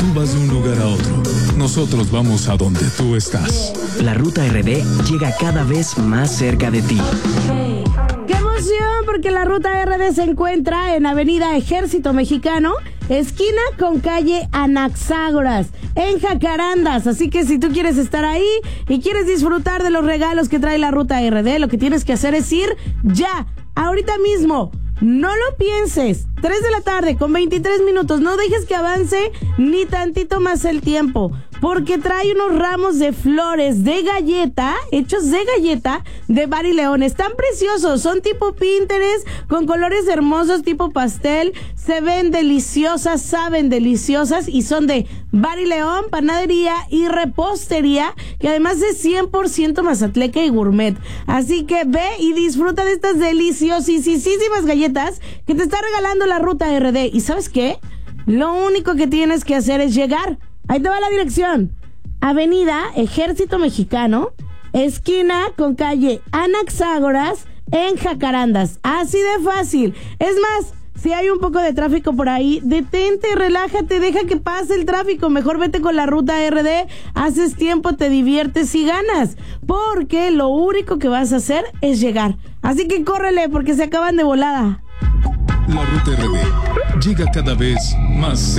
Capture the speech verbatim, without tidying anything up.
Tú vas de un lugar a otro. Nosotros vamos a donde tú estás. La Ruta R D llega cada vez más cerca de ti. ¡Qué emoción! Porque la Ruta R D se encuentra en Avenida Ejército Mexicano, esquina con calle Anaxágoras, en Jacarandas. Así que si tú quieres estar ahí y quieres disfrutar de los regalos que trae la Ruta R D, lo que tienes que hacer es ir ya, ahorita mismo. No lo pienses. tres de la tarde con veintitrés minutos. No dejes que avance ni tantito más el tiempo, porque trae unos ramos de flores de galleta, hechos de galleta de Bar y León. Están preciosos, son tipo Pinterest, con colores hermosos tipo pastel. Se ven deliciosas, saben deliciosas y son de Bar y León, panadería y repostería, que además es cien por ciento mazatleca y gourmet. Así que ve y disfruta de estas deliciosísimas galletas que te está regalando la Ruta R D. ¿Y sabes qué? Lo único que tienes que hacer es llegar. Ahí te va la dirección. Avenida Ejército Mexicano, esquina con calle Anaxágoras, en Jacarandas. Así de fácil. Es más, si hay un poco de tráfico por ahí, detente, relájate, deja que pase el tráfico. Mejor vete con la Ruta R D, haces tiempo, te diviertes y ganas. Porque lo único que vas a hacer es llegar. Así que córrele, porque se acaban de volada. La Ruta R D llega cada vez más